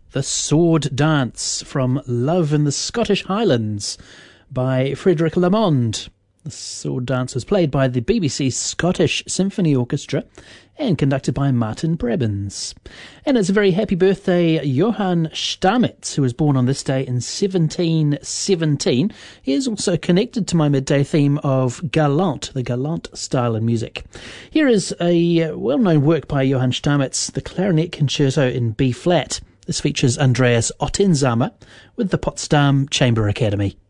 The Sword Dance from Love in the Scottish Highlands by Frederick Lamond. The Sword Dance was played by the BBC Scottish Symphony Orchestra and conducted by Martin Brabbins. And it's a very happy birthday, Johann Stamitz, who was born on this day in 1717. He is also connected to my midday theme of Galant, the Galant style in music. Here is a well-known work by Johann Stamitz, the Clarinet Concerto in B-flat. This features Andreas Ottenzamer with the Potsdam Chamber Academy.